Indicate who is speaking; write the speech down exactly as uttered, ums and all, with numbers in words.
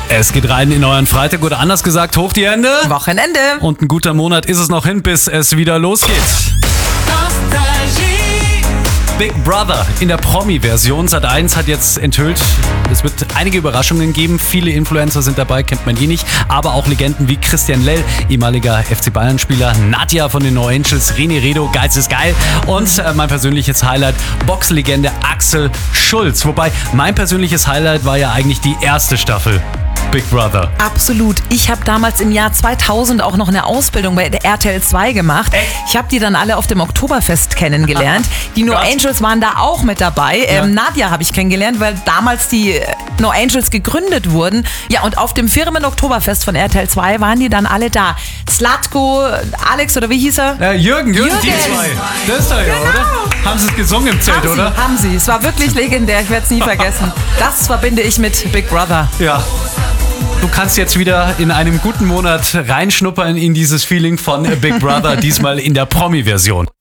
Speaker 1: Es geht rein in euren Freitag oder anders gesagt, hoch die Hände.
Speaker 2: Wochenende.
Speaker 1: Und ein guter Monat ist es noch hin, bis es wieder losgeht. Big Brother in der Promi-Version. Sat eins hat jetzt enthüllt, es wird einige Überraschungen geben. Viele Influencer sind dabei, kennt man eh nicht. Aber auch Legenden wie Christian Lell, ehemaliger F C Bayern-Spieler, Nadja von den No Angels, René Redo, Geiz ist geil. Und äh, mein persönliches Highlight, Boxlegende Axel Schulz. Wobei, mein persönliches Highlight war ja eigentlich die erste Staffel Big Brother.
Speaker 2: Absolut. Ich habe damals im Jahr zweitausend auch noch eine Ausbildung bei der R T L zwei gemacht.
Speaker 1: Echt?
Speaker 2: Ich habe die dann alle auf dem Oktoberfest kennengelernt. Die No
Speaker 1: Krass.
Speaker 2: Angels waren da auch mit dabei.
Speaker 1: Ja.
Speaker 2: Ähm, Nadja habe ich kennengelernt, weil damals die äh, No Angels gegründet wurden. Ja, und auf dem Firmen-Oktoberfest von R T L zwei waren die dann alle da. Zlatko, Alex oder wie hieß er?
Speaker 1: Äh, Jürgen, Jürgen,
Speaker 2: Jürgen.
Speaker 1: die zwei. Das ist doch ja,
Speaker 2: Genau.
Speaker 1: oder? Haben sie es gesungen im Zelt,
Speaker 2: Haben
Speaker 1: oder?
Speaker 2: sie, haben sie. Es war wirklich legendär. Ich werde es nie vergessen. Das verbinde ich mit Big Brother.
Speaker 1: Ja. Du kannst jetzt wieder in einem guten Monat reinschnuppern in dieses Feeling von Big Brother, diesmal in der Promi-Version.